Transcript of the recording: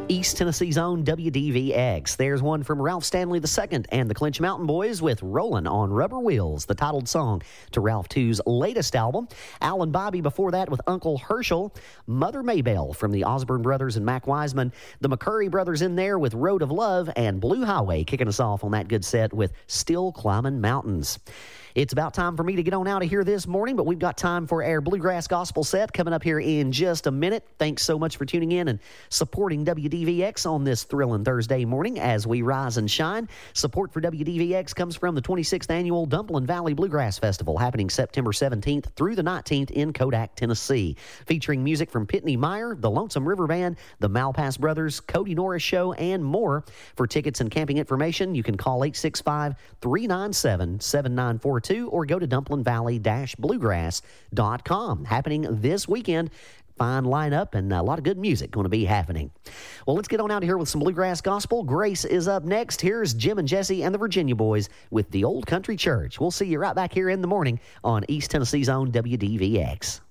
East Tennessee's own WDVX. There's one from Ralph Stanley II and the Clinch Mountain Boys with Rollin' on Rubber Wheels, the titled song to Ralph II's latest album. Alan Bobby before that with Uncle Herschel. Mother Maybelle from the Osborne Brothers and Mac Wiseman. The McCurry Brothers in there with Road of Love, and Blue Highway kicking us off on that good set with Still Climbing Mountains. It's about time for me to get on out of here this morning, but we've got time for our Bluegrass Gospel set coming up here in just a minute. Thanks so much for tuning in and supporting WDVX on this thrilling Thursday morning as we rise and shine. Support for WDVX comes from the 26th Annual Dumpling Valley Bluegrass Festival happening September 17th through the 19th in Kodak, Tennessee. Featuring music from Pitney Meyer, the Lonesome River Band, the Malpass Brothers, Cody Norris Show, and more. For tickets and camping information, you can call 865-397-7942 or go to dumplingvalley-bluegrass.com. Happening this weekend. Fine lineup and a lot of good music going to be happening. Well, let's get on out of here with some Bluegrass Gospel. Grace is up next. Here's Jim and Jesse and the Virginia Boys with the Old Country Church. We'll see you right back here in the morning on East Tennessee's own WDVX.